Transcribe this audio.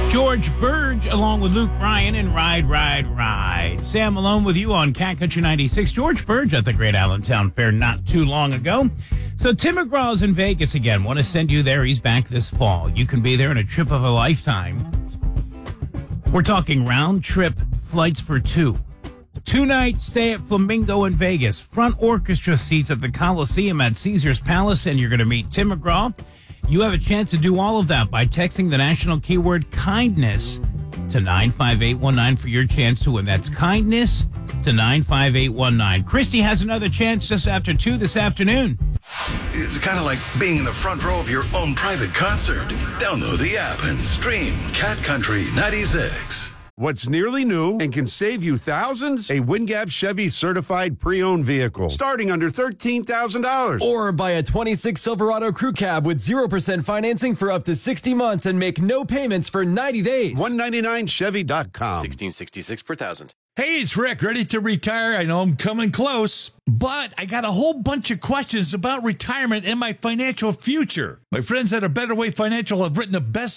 George Burge along with Luke Bryan and Ride, Ride, Ride. Sam Malone with you on Cat Country 96. George Burge at the Great Allentown Fair not too long ago. So Tim McGraw's in Vegas again. Want to send you there. He's back this fall. You can be there in a trip of a lifetime. We're talking round trip flights for two. 2-night stay at Flamingo in Vegas. Front orchestra seats at the Coliseum at Caesar's Palace. And you're going to meet Tim McGraw. You have a chance to do all of that by texting the national keyword kindness to 95819 for your chance to win. That's kindness to 95819. Christy has another chance just after 2 this afternoon. It's kind of like being in the front row of your own private concert. Download the app and stream Cat Country 96. What's nearly new and can save you thousands? A WinGap Chevy certified pre-owned vehicle starting under $13,000. Or buy a 26 Silverado Crew Cab with 0% financing for up to 60 months and make no payments for 90 days. 199chevy.com. $1,666 per thousand. Hey, it's Rick, ready to retire. I know I'm coming close, but I got a whole bunch of questions about retirement and my financial future. My friends at A Better Way Financial have written a best